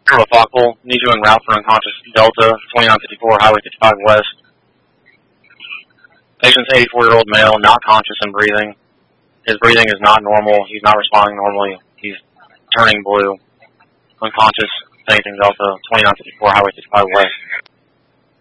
Zero Foxhole, need you en route for unconscious Delta, 2954, Highway 55 West. Patient's 84-year-old male, not conscious and breathing. His breathing is not normal. He's not responding normally. He's turning blue. Unconscious, fainting Delta, 2954, Highway 55 West.